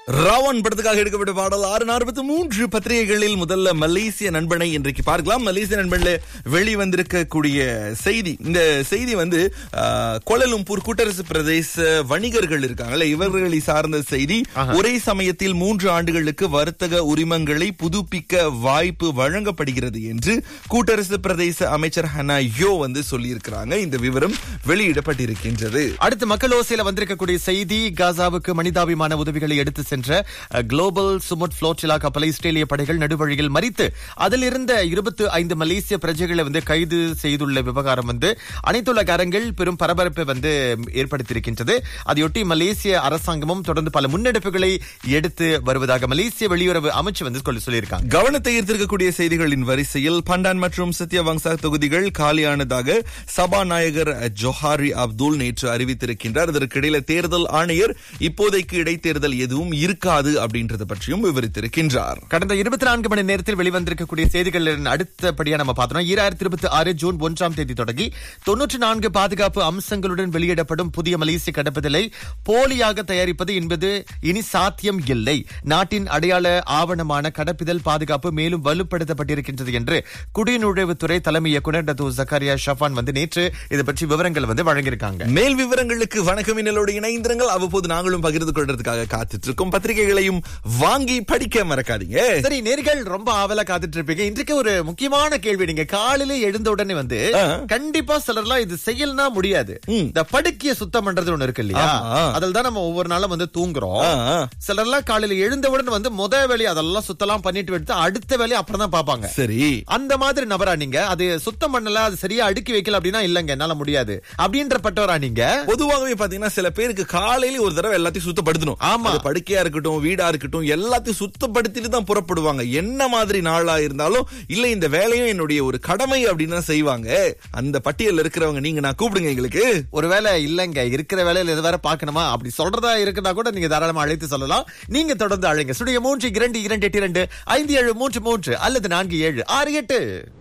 ராவன் படத்துக்காக எடுக்கப்பட்ட பாடல் 6:43 பத்திரிகைகளில் முதல்ல மலேசிய நண்பனை இன்றைக்கு பார்க்கலாம். மலேசிய நண்பன்ல வெளிவந்திருக்கக்கூடிய செய்தி, இந்த செய்தி கோலலும்பூர் கூட்டரசு பிரதேச வணிகர்கள் இருக்காங்கல்ல, இவர்களை சார்ந்த செய்தி. ஒரே சமயத்தில் 3 ஆண்டுகளுக்கு வர்த்தக உரிமங்களை புதுப்பிக்க வாய்ப்பு வழங்கப்படுகிறது என்று கூட்டரசு பிரதேச அமைச்சர் ஹனா யோ சொல்லியிருக்கிறாங்க. இந்த விவரம் வெளியிடப்பட்டிருக்கின்றது. அடுத்து மக்கள் ஓசையில வந்திருக்கக்கூடிய செய்தி, காசாவுக்கு மனிதாபிமான உதவிகளை எடுத்து சென்ற குளோபல் சுமுட் புளோட்டிலா கப்பலை இஸ்ரேலிய படைகள் நடுவழியில் மறித்து அதில் இருந்த 25 மலேசிய பிரஜைகளை கைது செய்துள்ள விவகாரம் அனைத்துலக அரங்கில் பெரும் பரபரப்பை ஏற்படுத்தியிருக்கின்றது. அதையொட்டி மலேசிய அரசாங்கமும் தொடர்ந்து பல முன்னெடுப்புகளை எடுத்து வருவதாக மலேசிய வெளியுறவு அமைச்சு சொல்லியிருக்காங்க. கவனத்தை ஈர்த்திருக்கக்கூடிய செய்திகளின் வரிசையில் பண்டான் மற்றும் சத்யவங்சா தொகுதிகள் காலியானதாக சபாநாயகர் ஜொஹாரி அப்துல் நேற்று அறிவித்திருக்கின்றார். இதற்கிடையில தேர்தல் ஆணையர் இப்போதைக்கு இடைத்தேர்தல் எதுவும் இருக்காது அப்படின்றத பற்றியும் விவரித்திருக்கின்றார். கடந்த 24 மணி நேரத்தில் வெளிவந்திருக்கக்கூடிய செய்திகளின் அடுத்தபடியா நம்ம பார்த்தோம். 2026 ஜூன் 1ஆம் தேதி தொடங்கி 94 பாதுகாப்பு அம்சங்களுடன் வெளியிடப்படும் புதிய மலேசிய கடப்புதலை போலியாக தயாரிப்பது என்பது இனி சாத்தியம் இல்லை. நாட்டின் அடையாள ஆவணமான கடப்பிதழ் பாதுகாப்பு மேலும் வலுப்படுத்தப்பட்டிருக்கின்றது என்று குடிநுழைவுத்துறை தலைமை இயக்குநர் டத்து ஜக்காரியா ஷஃபான் நேற்று இது பற்றி விவரங்கள் வழங்கியிருக்காங்க. மேல் விவரங்களுக்கு வணக்கம் மின்னலோடு இணைந்திருங்கள். அவ்வப்போது நாங்களும் பகிர்ந்து கொள்றதுக்காக காத்துட்டு இருக்கோம். பத்திரிகைகளையும் வாங்கி படிக்க மறக்காதீங்க. சரி, நேர்கள் ரொம்ப ஆவலா காத்துட்டு இருப்பீங்க. இன்றைக்கு ஒரு முக்கியமான கேள்வி. நீங்க காலையில எழுந்த உடனே கண்டிப்பா சிலர்லாம் இது செய்யலனா முடியாது. இந்த படுக்கைய சுத்தம் பண்றது ஒண்ணு இருக்கு இல்லையா, அதில் தான் நம்ம ஒவ்வொரு நாளும் தூங்குறோம். சிலர்லாம் காலையில எழுந்தவுடன் முத வேலையை அதெல்லாம் சுத்தலாம் பண்ணிட்டு விட்டு அடுத்த வேலையை அப்புறம் தான் பாப்பாங்க. சரி, அந்த மாதிரி நபரா நீங்க? அது சுத்தம் பண்ணல, அது சரியா அடுக்கி வைக்கல அப்படின்னா இல்லங்க என்னால முடியாது அப்படின்ற பட்டவரா நீங்க? பொதுவாகவே பாத்தீங்கன்னா சில பேருக்கு காலையில ஒரு தடவை எல்லாத்தையும் சுத்தப்படுத்தணும். ஆமா, படுக்கையா இருக்கட்டும், வீடா இருக்கட்டும், எல்லாத்தையும் சுத்தப்படுத்திட்டு தான் புறப்படுவாங்க. என்ன மாதிரி நாளா இருந்தாலும் இல்ல இந்த வேலையும் என்னுடைய ஒரு கடமை அப்படின்னு தான் செய்வாங்க. அந்த பட்டியல் இருக்கிறவங்க நீங்க நான் கூப்பிடுங்க எங்களுக்கு. ஒருவேளை இல்லங்க இருக்கிற வேலையில எது வேற பாக்கணுமா அப்படி சொல்றதா இருக்குன்னா கூட நீங்க தாராளமா அழைத்து சொல்லலாம். நீங்க தொடர்ந்து அழைங்க. 3 2 2 8 2 5 7 3 3 அல்லது 4 7 6 8.